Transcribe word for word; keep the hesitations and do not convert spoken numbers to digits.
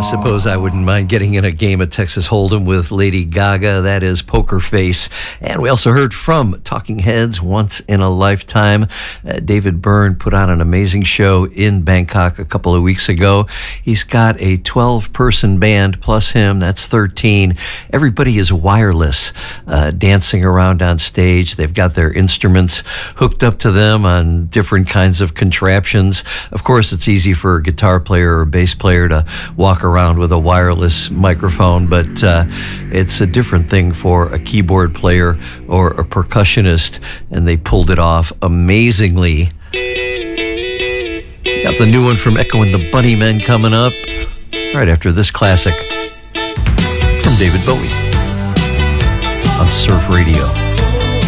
suppose I wouldn't mind getting in a game of Texas Hold'em with Lady Gaga. That is Poker Face. And we also heard from Talking Heads, Once in a Lifetime. Uh, David Byrne put on an amazing show in Bangkok a couple of weeks ago. He's got a twelve-person band plus him. That's thirteen. Everybody is wireless, uh, dancing around on stage. They've got their instruments hooked up to them on different kinds of contraptions. Of course, it's easy for a guitar player or bass player to walk around with a wireless microphone, but uh, it's a different thing for a keyboard player or a percussionist, and they pulled it off amazingly. Got the new one from Echo and the Bunnymen coming up right after this classic from David Bowie on Surf Radio.